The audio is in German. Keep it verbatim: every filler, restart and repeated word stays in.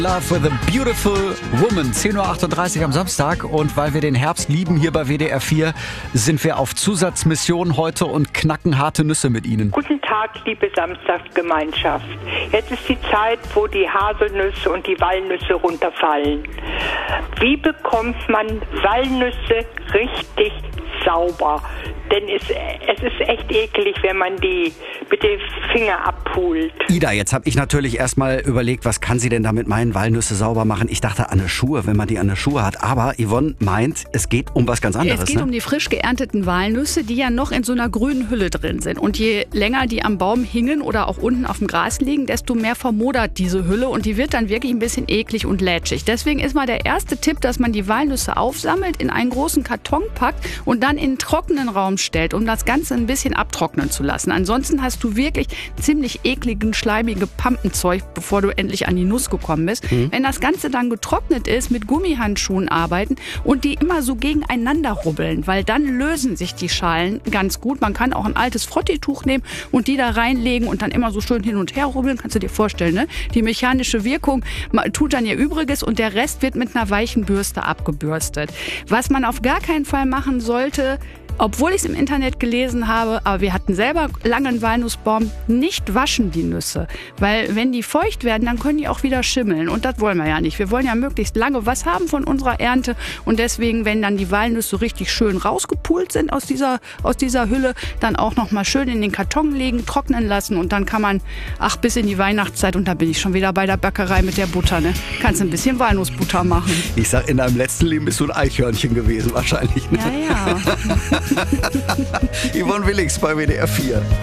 Love with a Beautiful Woman, zehn Uhr achtunddreißig am Samstag, und weil wir den Herbst lieben hier bei W D R vier, sind wir auf Zusatzmission heute und knacken harte Nüsse mit Ihnen. Guten Tag, liebe Samstagsgemeinschaft. Jetzt ist die Zeit, wo die Haselnüsse und die Walnüsse runterfallen. Wie bekommt man Walnüsse richtig sauber? Denn es, es ist echt eklig, wenn man die mit dem Finger abpult. Ida, jetzt habe ich natürlich erstmal überlegt, was kann sie denn damit meinen, Walnüsse sauber machen? Ich dachte an eine Schuhe, wenn man die an der Schuhe hat. Aber Yvonne meint, es geht um was ganz anderes. Es geht ne? um die frisch geernteten Walnüsse, die ja noch in so einer grünen Hülle drin sind. Und je länger die am Baum hingen oder auch unten auf dem Gras liegen, desto mehr vermodert diese Hülle und die wird dann wirklich ein bisschen eklig und lätschig. Deswegen ist mal der erste Tipp, dass man die Walnüsse aufsammelt, in einen großen Karton packt und dann in einen trockenen Raum stellt, um das Ganze ein bisschen abtrocknen zu lassen. Ansonsten hast du wirklich ziemlich ekligen, schleimige Pampenzeug, bevor du endlich an die Nuss gekommen bist. Mhm. Wenn das Ganze dann getrocknet ist, mit Gummihandschuhen arbeiten und die immer so gegeneinander rubbeln, weil dann lösen sich die Schalen ganz gut. Man kann auch ein altes Frottituch nehmen und die da reinlegen und dann immer so schön hin und her rubbeln. Kannst du dir vorstellen, ne? Die mechanische Wirkung tut dann ihr Übriges und der Rest wird mit einer weichen Bürste abgebürstet. Was man auf gar keinen Fall machen sollte, obwohl ich es im Internet gelesen habe, aber wir hatten selber langen Walnussbaum, nicht waschen die Nüsse. Weil wenn die feucht werden, dann können die auch wieder schimmeln. Und das wollen wir ja nicht. Wir wollen ja möglichst lange was haben von unserer Ernte. Und deswegen, wenn dann die Walnüsse so richtig schön rausgepult sind aus dieser, aus dieser Hülle, dann auch noch mal schön in den Karton legen, trocknen lassen. Und dann kann man, ach, bis in die Weihnachtszeit, und da bin ich schon wieder bei der Bäckerei mit der Butter, ne? Kannst ein bisschen Walnussbutter machen. Ich sag, in deinem letzten Leben bist du ein Eichhörnchen gewesen wahrscheinlich. Ne? Ja, ja. Yvonne Willings bei W D R vier.